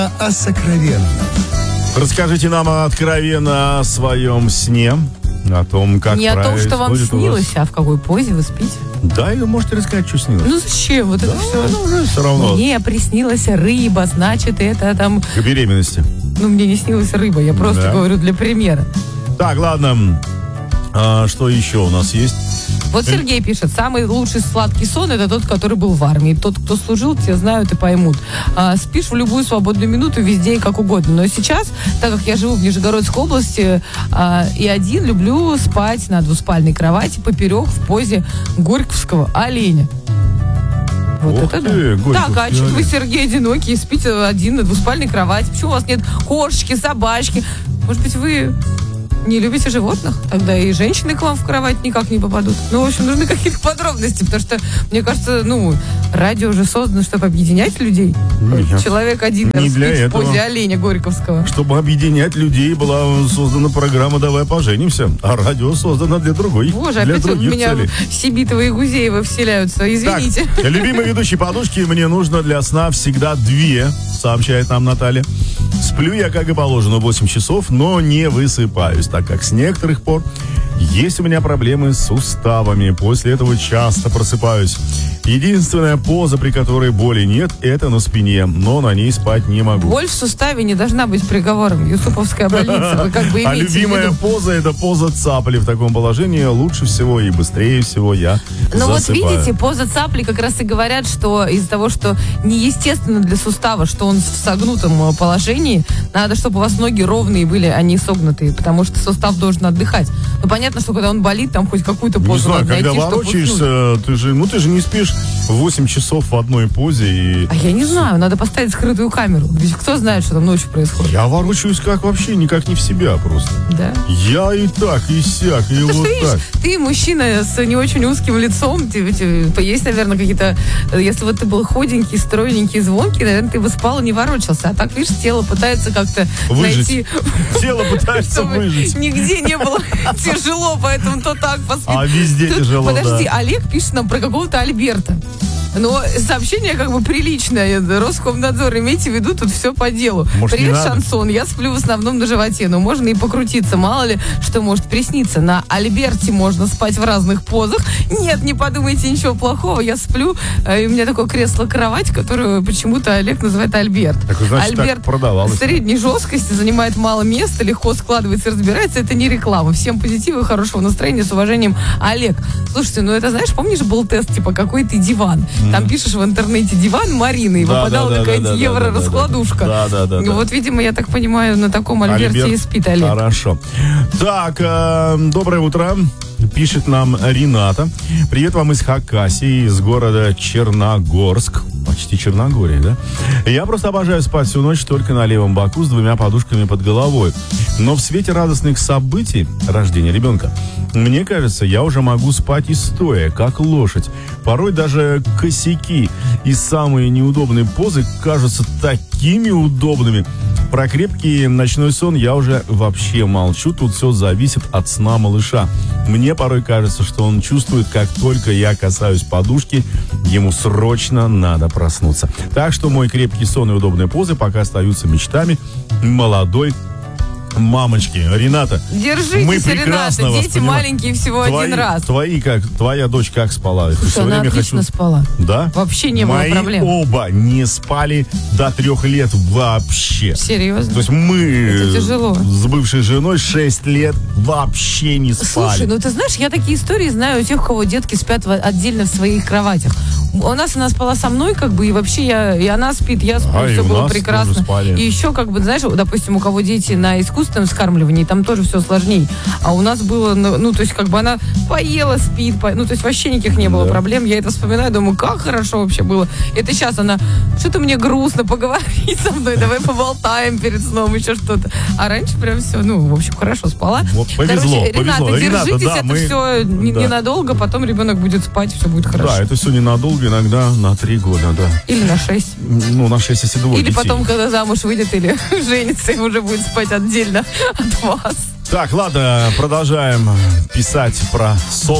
О сокровенном. Расскажите нам откровенно о своем сне, о том, как Не о том, что вам происходит у вас. снилось, а в какой позе вы спите. Да, или можете рассказать, что снилось. Ну зачем? Вот это все. Все равно. Мне приснилась рыба, значит, это там... К беременности. Ну, мне не снилась рыба, я просто Да. говорю для примера. Так, ладно. Что еще у нас есть? Вот Сергей пишет, самый лучший сладкий сон — это тот, который был в армии. Тот, кто служил, те знают и поймут. Спишь в любую свободную минуту, везде и как угодно. Но сейчас, так как я живу в Нижегородской области, и один, люблю спать на двуспальной кровати поперек в позе горьковского оленя. Вот Ух это ты, да. горьковский Так, а что вы, олень. Сергей, одинокий, спите один на двуспальной кровати? Почему у вас нет кошечки, собачки? Может быть, вы... не любите животных? Тогда и женщины к вам в кровать никак не попадут. Ну, в общем, нужны какие-то подробности, потому что, мне кажется, радио же создано, чтобы объединять людей. Нет, Человек один не для спит в этого. позе оленя горьковского. Чтобы объединять людей, была создана программа «Давай поженимся», а радио создано для другой, Боже, для опять у других меня целей. Сибитова и Гузеева вселяются. Извините. Так, любимые ведущие подушки, мне нужно для сна всегда 2, сообщает нам Наталья. Сплю я, как и положено, 8 часов, но не высыпаюсь, так как с некоторых пор есть у меня проблемы с суставами. После этого часто просыпаюсь. Единственная поза, при которой боли нет, это на спине, но на ней спать не могу. Боль в суставе не должна быть приговором. Юсуповская больница. Вы как бы А имеете в любимая виду. поза — это поза цапли. В таком положении лучше всего и быстрее всего я Ну вот засыпаю. видите, поза цапли как раз и говорят, что из-за того, что неестественно для сустава, что он в согнутом положении, надо, чтобы у вас ноги ровные были, а не согнутые, потому что сустав должен отдыхать. Ну понятно, что когда он болит, там хоть какую-то Не позу знаю, надо когда найти, чтобы уснуть. ворочаешься, ты же не спишь 8 часов в одной позе. И... А я не знаю, надо поставить скрытую камеру. Ведь кто знает, что там ночью происходит. Я ворочаюсь как вообще, никак не в себя просто. Да? Я и так, и сяк, и Потому вот что, так. видишь, ты мужчина с не очень узким лицом, есть, наверное, какие-то... Если вот ты был худенький, стройненький, звонкий, наверное, ты бы спал и не ворочался. А так, видишь, тело пытается как-то Выжить. найти... Тело пытается Чтобы выжить. нигде не было тяжело, поэтому то так поспит. А везде Тут, тяжело, подожди, да. Олег пишет нам про какого-то Альберта. Но сообщение как бы приличное. Роскомнадзор, имейте в виду, тут все по делу. Может, не Привет, надо? шансон. Я сплю в основном на животе, но можно и покрутиться. Мало ли, что может присниться. На Альберте можно спать в разных позах. Нет, не подумайте ничего плохого. Я сплю, и у меня такое кресло-кровать, которую почему-то Олег называет Альберт. Так, значит, так Альберт продавалось. средней жесткости, занимает мало места, легко складывается и разбирается. Это не реклама. Всем позитива и хорошего настроения. С уважением, Олег. Слушайте, это знаешь, помнишь, был тест, типа, какой ты диван? Там пишешь в интернете диван Марины, и Да, выпадала да, да, какая-то да, да, евро-раскладушка. Да. Вот, видимо, я так понимаю, на таком Альберте и спит Олег. Хорошо. Так, доброе утро. Пишет нам Рената. Привет вам из Хакасии, из города Черногорск. Почти Черногория, да? Я просто обожаю спать всю ночь только на левом боку с 2 подушками под головой. Но в свете радостных событий рождения ребенка, мне кажется, я уже могу спать и стоя, как лошадь. Порой даже косяки и самые неудобные позы кажутся такими удобными. Про крепкий ночной сон я уже вообще молчу. Тут все зависит от сна малыша. Мне порой кажется, что он чувствует, как только я касаюсь подушки, ему срочно надо проснуться. Так что мой крепкий сон и удобные позы пока остаются мечтами молодой мамочки. Рената, Держитесь, мы Рената, прекрасно вас дети понимаем. маленькие всего один раз. Твоя дочь как спала? Слушай, она отлично спала. Да? Вообще не было Мои проблем. оба не спали до 3 лет вообще. Серьезно? То есть мы Это тяжело. с бывшей женой 6 лет вообще не спали. Слушай, ты знаешь, я такие истории знаю у тех, у кого детки спят отдельно в своих кроватях. У нас она спала со мной, как бы, и вообще и она спит, я сплю, и все у было нас прекрасно. тоже спали. И еще, как бы, знаешь, допустим, у кого дети на искусственном вскармливании, там тоже все сложнее. А у нас было, то есть, как бы она поела, спит, то есть вообще никаких не было проблем. Я это вспоминаю, думаю, как хорошо вообще было. Это сейчас она, что-то мне грустно, поговори со мной, давай поболтаем перед сном, еще что-то. А раньше прям все, в общем, хорошо спала. Вот, повезло, Рената, повезло. держитесь, Рената, да, это все ненадолго, потом ребенок будет спать, все будет хорошо. Да, это все ненадолго, иногда на 3 года, да. Или на 6. На 6, если двое Или детей. потом, когда замуж выйдет или женится, и уже будет спать отдельно от вас. Так, ладно, продолжаем писать про сон.